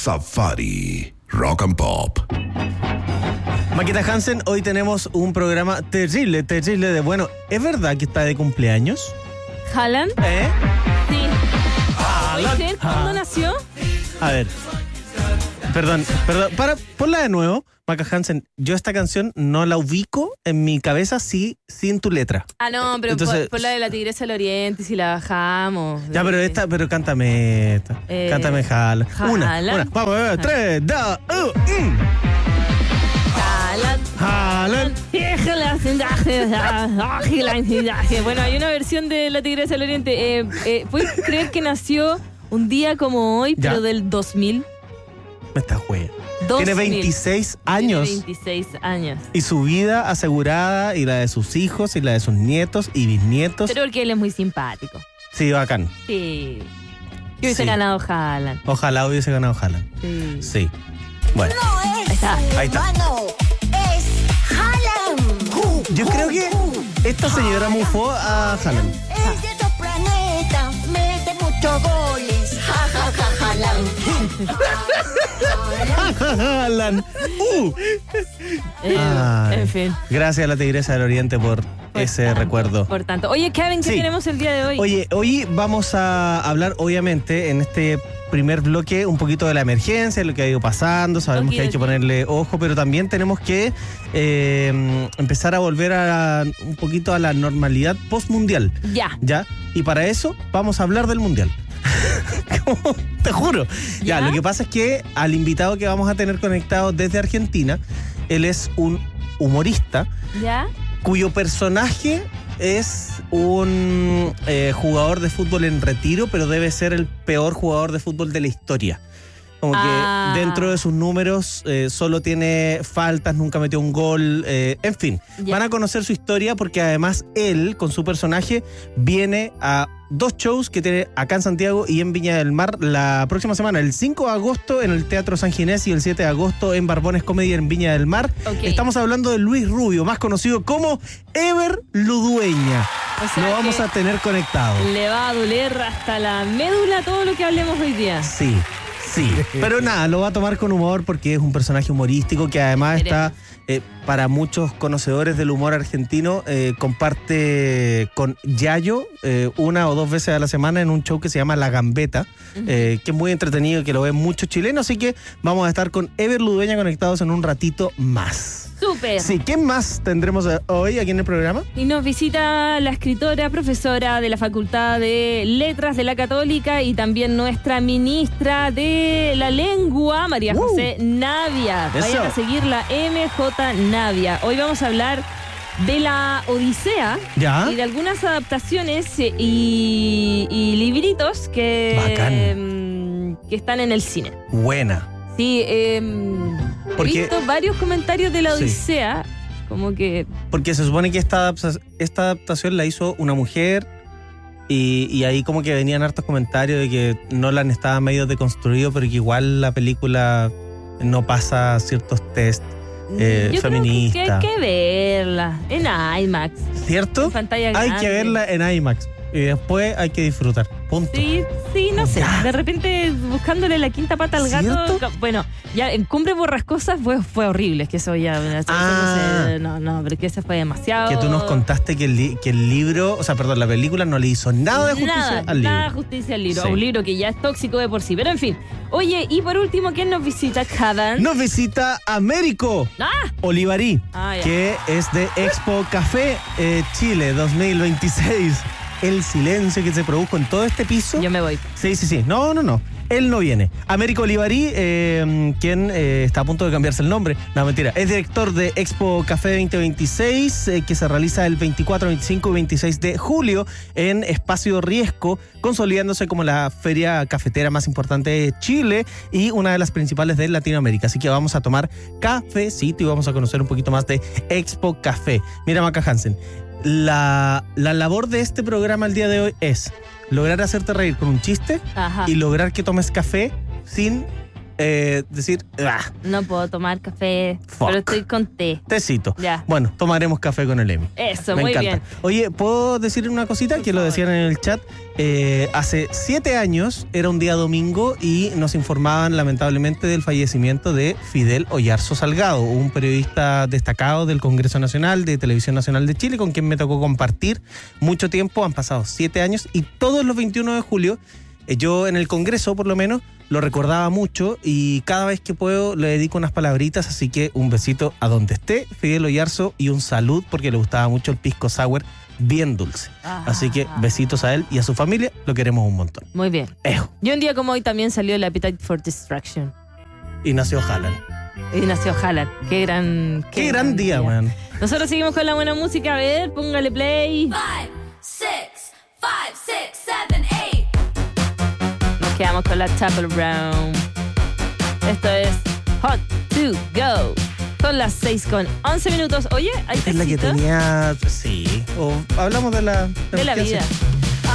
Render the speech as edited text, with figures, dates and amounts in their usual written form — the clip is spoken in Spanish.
Safari Rock and Pop. Maqueta Hansen, hoy tenemos un programa terrible de bueno. ¿Es verdad que está de cumpleaños? ¿Haaland? Sí. ¿Puedes creer cuándo nació? A ver. Perdón, ponla de nuevo. Maca Hansen, yo esta canción no la ubico en mi cabeza sin tu letra. Ah, no, pero entonces, por la de la Tigresa del Oriente, si la bajamos. Ya, pero cántame esta. Cántame Haaland. Una. Vamos a ver, 3, 2, 1. Haaland. Bueno, hay una versión de la Tigresa del Oriente. ¿Puedes creer que nació un día como hoy, pero del 2000? Me estás hueando. Tiene 26 años. Tiene 26 años. Y su vida asegurada, y la de sus hijos, y la de sus nietos y bisnietos. Pero porque él es muy simpático. Sí, bacán. Sí. Yo hubiese ganado Haaland. Ojalá hubiese ganado Haaland. Sí. Bueno. No es Ahí está. humano, es Haaland. Yo creo que esta señora mufó a Haaland. Es de otro planeta, mete muchos goles. Ja, ja, ja, Haaland. Haaland. En fin. Gracias a la Tigresa del Oriente por ese recuerdo. Por tanto. Oye, Kevin, ¿qué tenemos el día de hoy? Oye, hoy vamos a hablar, obviamente, en este primer bloque, un poquito de la emergencia, lo que ha ido pasando. Sabemos que hay que ponerle ojo, pero también tenemos que empezar a volver un poquito a la normalidad postmundial. ¿Ya? Y para eso vamos a hablar del mundial. Te juro. Ya, lo que pasa es que al invitado que vamos a tener conectado desde Argentina, él es un humorista. ¿Ya? Cuyo personaje es un jugador de fútbol en retiro, pero debe ser el peor jugador de fútbol de la historia. Como que dentro de sus números solo tiene faltas, nunca metió un gol, en fin. Van a conocer su historia porque además él, con su personaje, viene a 2 shows que tiene acá en Santiago y en Viña del Mar la próxima semana, el 5 de agosto en el Teatro San Ginés y el 7 de agosto en Barbones Comedy en Viña del Mar. Estamos hablando de Luis Rubio, más conocido como Ever Ludueña. O sea, lo vamos a tener conectado. Le va a doler hasta la médula todo lo que hablemos hoy día. Sí, pero nada, lo va a tomar con humor porque es un personaje humorístico que además está, para muchos conocedores del humor argentino, comparte con Yayo 1 o 2 veces a la semana en un show que se llama La Gambeta, que es muy entretenido y que lo ven muchos chilenos, así que vamos a estar con Ever Ludueña conectados en un ratito más. ¡Súper! Sí, ¿qué más tendremos hoy aquí en el programa? Y nos visita la escritora, profesora de la Facultad de Letras de la Católica y también nuestra ministra de la Lengua, María José Navia. Vayan a seguir la MJ Navia. Hoy vamos a hablar de la Odisea y de algunas adaptaciones y libritos que están en el cine. Buena. Sí, he visto varios comentarios de la Odisea, como que... Porque se supone que esta adaptación la hizo una mujer y ahí como que venían hartos comentarios de que Nolan estaba medio deconstruido, pero que igual la película no pasa ciertos test feministas. Creo que hay que verla en IMAX. ¿Cierto? En pantalla grande. Hay que verla en IMAX y después hay que disfrutar. Punto. Sí, no sé. De repente buscándole la quinta pata al gato. Bueno, ya en Cumbre Borrascosas fue horrible. Es que eso ya. No, pero que eso fue demasiado. Que tú nos contaste que el libro, la película no le hizo nada de justicia al libro. Nada de justicia al libro. Un libro que ya es tóxico de por sí. Pero en fin. Oye, y por último, ¿quién nos visita, Kevin? Nos visita Américo Olivarí, que es de Expo Café Chile 2026. El silencio que se produjo en todo este piso. Yo me voy. Sí. No. Él no viene. Américo Olivarí, quien está a punto de cambiarse el nombre. No, mentira. Es director de Expo Café 2026, que se realiza el 24, 25 y 26 de julio en Espacio Riesco, consolidándose como la feria cafetera más importante de Chile y una de las principales de Latinoamérica. Así que vamos a tomar cafecito y vamos a conocer un poquito más de Expo Café. Mira, Maca Hansen. La labor de este programa el día de hoy es lograr hacerte reír con un chiste y lograr que tomes café sin decir, No puedo tomar café, Fuck. pero estoy con té. tecito. Ya. Bueno, tomaremos café con el Emi. Eso, Me muy encanta. bien. Oye, ¿puedo decir una cosita? Que lo decían en el chat. Hace 7 años era un día domingo y nos informaban lamentablemente del fallecimiento de Fidel Oyarzo Salgado, un periodista destacado del Congreso Nacional, de Televisión Nacional de Chile, con quien me tocó compartir mucho tiempo. Han pasado 7 años y todos los 21 de julio, yo en el Congreso por lo menos, lo recordaba mucho y cada vez que puedo le dedico unas palabritas, así que un besito a donde esté Fidel Oyarzo y un salud porque le gustaba mucho el pisco sour bien dulce. Así que besitos a él y a su familia, lo queremos un montón. Muy bien. Ejo. Y un día como hoy también salió el Appetite for Destruction. Y nació Haaland. Y nació Haaland. Qué gran día, weón. Nosotros seguimos con la buena música. A ver, póngale play. 5, 6, 5, 6, 7, 8. Nos quedamos con la Chapel Brown. Esto es Hot to Go. Son las 6:11. Oye, hay Es la que tecito tenía. Sí. O hablamos de la de la ¿qué vida. hace?